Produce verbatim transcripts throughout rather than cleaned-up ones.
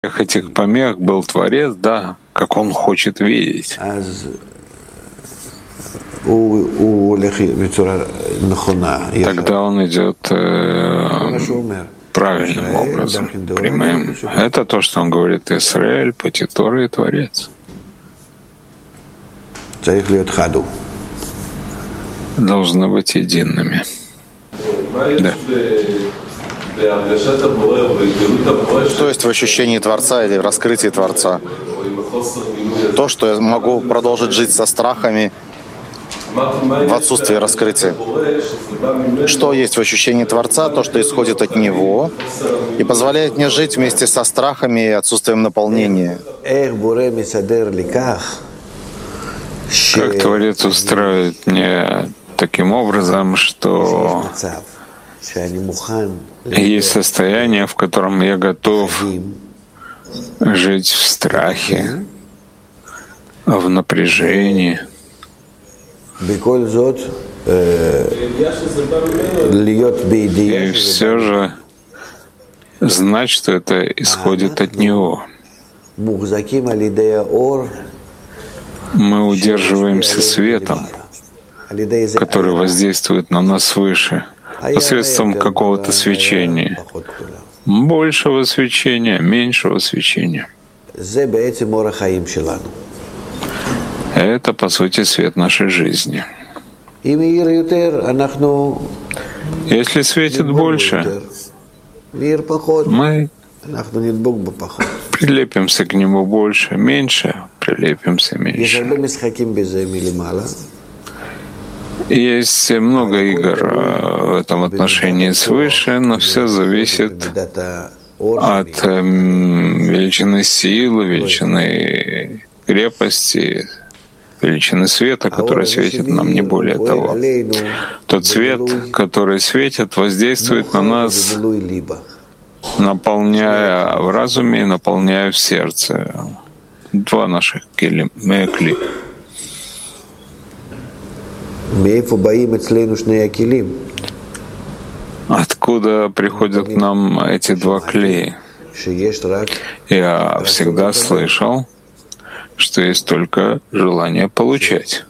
этих помех был Творец, да, как он хочет видеть. Тогда он идет э, правильным образом, прямым. Это то, что он говорит: Израиль, пути Торы и Творец. Должны быть едиными. Да. Что есть в ощущении Творца или в раскрытии Творца? То, что я могу продолжить жить со страхами в отсутствии раскрытия. Что есть в ощущении Творца? То, что исходит от Него и позволяет мне жить вместе со страхами и отсутствием наполнения. Как Творец устраивает мне таким образом, что есть состояние, в котором я готов жить в страхе, в напряжении. И все же знать, что это исходит от Него. Мы удерживаемся светом, который воздействует на нас свыше, посредством какого-то свечения. Большего свечения, меньшего свечения. Это, по сути, свет нашей жизни. Если светит больше, мы прилепимся к нему больше, меньше прилепимся меньше. Есть много игр в этом отношении свыше, но все зависит от величины силы, величины крепости, величины света, который светит нам, не более того. Тот свет, который светит, воздействует на нас, наполняя в разуме и наполняя в сердце. Два наших кли. Откуда приходят к нам эти два клея? Я всегда слышал, что есть только желание получать,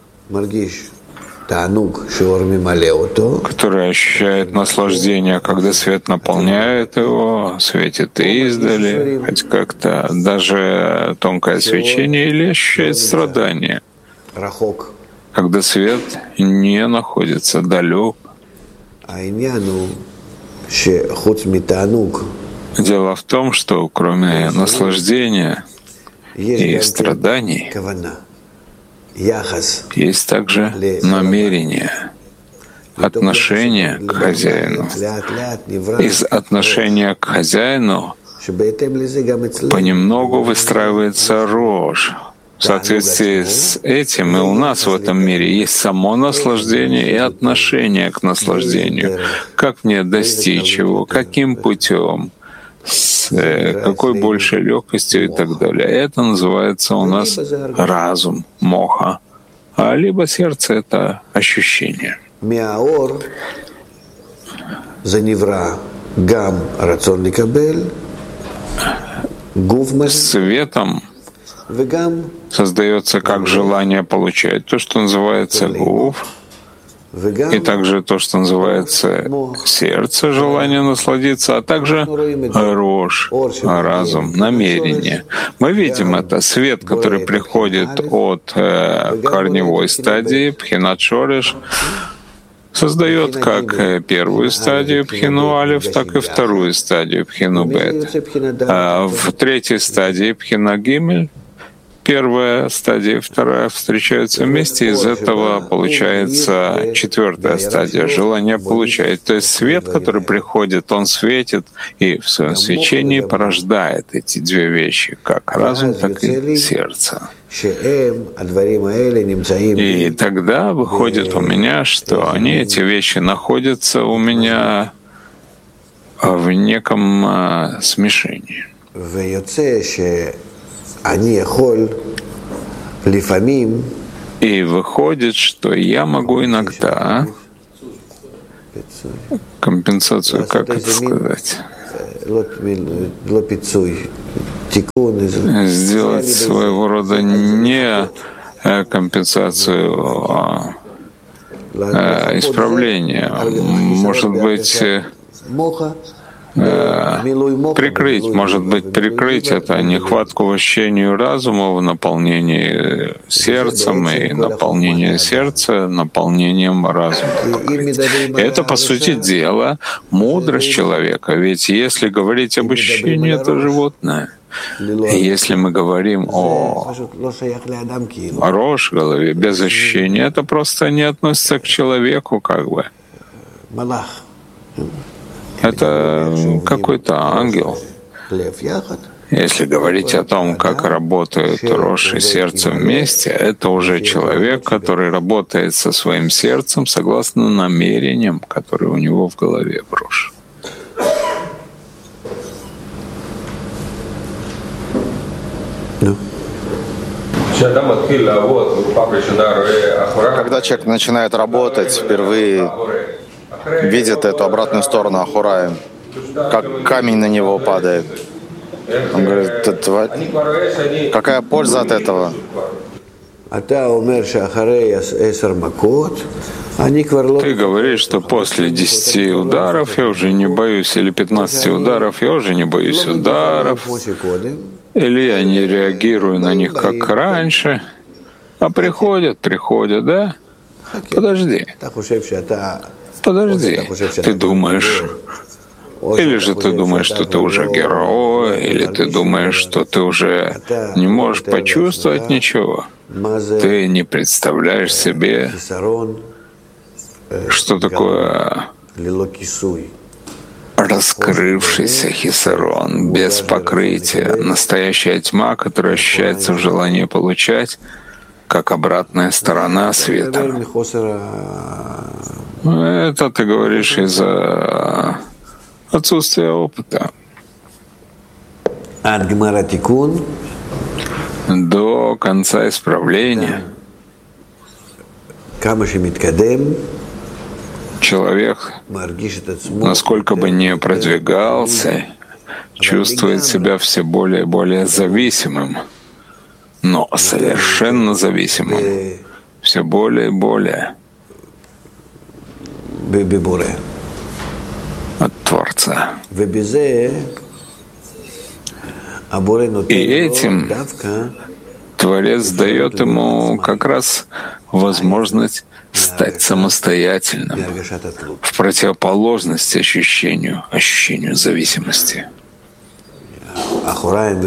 который ощущает наслаждение, когда свет наполняет его, светит издали, хоть как-то даже тонкое свечение, или ощущает страдание, когда свет не находится далек. Дело в том, что кроме наслаждения и страданий есть также намерение, отношение к хозяину. Из отношения к хозяину понемногу выстраивается рожь. В соответствии с этим и у нас в этом мире есть само наслаждение и отношение к наслаждению. Как мне достичь его, каким путем, с какой большей легкостью и так далее. Это называется у нас разум, моха. А либо сердце — это ощущение. Светом создается как желание получать, то, что называется гуф, и также то, что называется сердце, желание насладиться, а также рожь, разум, намерение. Мы видим это, свет, который приходит от э, корневой стадии, пхинат шореш, создает как первую стадию пхину алиф, так и вторую стадию пхину бет. А в третьей стадии пхина гимель первая стадия и вторая встречаются вместе, из этого получается четвертая стадия — желание получать. То есть свет, который приходит, он светит и в своем свечении порождает эти две вещи, как разум, так и сердце. И тогда выходит у меня, что они, эти вещи, находятся у меня в неком а, смешении. И выходит, что я могу иногда компенсацию, как это сказать? сделать своего рода не компенсацию, а исправление. Может быть, прикрыть, может быть, прикрыть это нехватку в ощущении разума в наполнении сердцем и наполнение сердца наполнением разума. И это, по сути дела, мудрость человека. Ведь если говорить об ощущении, это животное. И если мы говорим о рош, голове, без ощущения, это просто не относится к человеку, как бы. Это какой-то ангел. Если говорить о том, как работают рош и сердце вместе, это уже человек, который работает со своим сердцем согласно намерениям, которые у него в голове в рош. Когда человек начинает работать, впервые видит эту обратную сторону Ахураи, как камень на него падает. Он говорит, какая польза от этого? Ты говоришь, что после десяти ударов я уже не боюсь, или пятнадцати ударов я уже не боюсь ударов, или я не реагирую на них как раньше, а приходят, приходят, да? Подожди. Подожди, ты думаешь, или же ты думаешь, что ты уже герой, или ты думаешь, что ты уже не можешь почувствовать ничего. Ты не представляешь себе, что такое раскрывшийся хисарон, без покрытия, настоящая тьма, которая ощущается в желании получать, как обратная сторона света. Это ты говоришь из-за отсутствия опыта. До конца исправления человек, насколько бы ни продвигался, чувствует себя все более и более зависимым, но совершенно зависимым, все более и более от Творца. И этим Творец дает ему как раз возможность стать самостоятельным, в противоположность ощущению, ощущению зависимости. Ахураим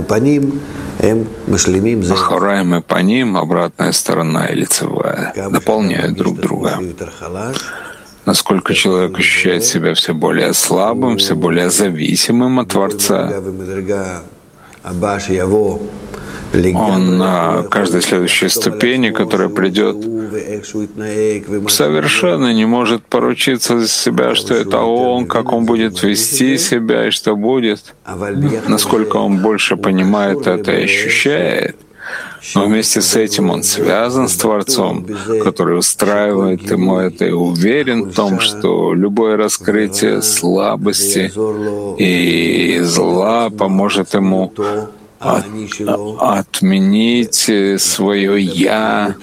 и паним, обратная сторона и лицевая, дополняют друг друга. Насколько человек ощущает себя все более слабым, все более зависимым от Творца, он на каждой следующей ступени, которая придет, совершенно не может поручиться за себя, что это он, как он будет вести себя и что будет. Насколько он больше понимает это и ощущает, но вместе с этим он связан с Творцом, который устраивает ему это и уверен в том, что любое раскрытие слабости и зла поможет ему от, отменить свое «я»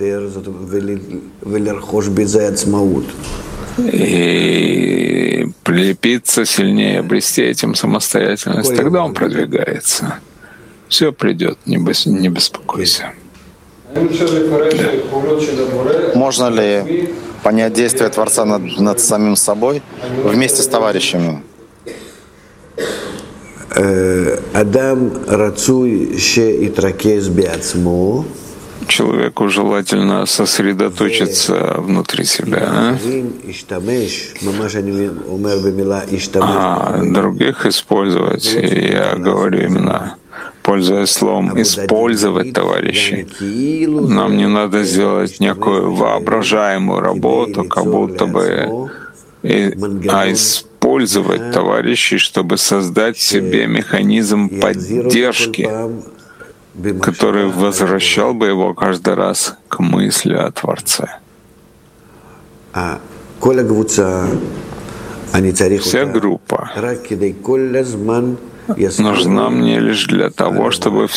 и прилепиться сильнее, обрести этим самостоятельность. Тогда он продвигается. Все придет, не, бес, не беспокойся. Да. Можно ли понять действие Творца над, над самим собой вместе с товарищами? Человеку желательно сосредоточиться внутри себя, а других использовать. И я говорю именно, пользуясь словом, использовать товарищей. Нам не надо сделать некую воображаемую работу, как будто бы, и, а использовать товарищей, чтобы создать себе механизм поддержки, который возвращал бы его каждый раз к мысли о Творце. Вся группа нужна мне лишь для того, чтобы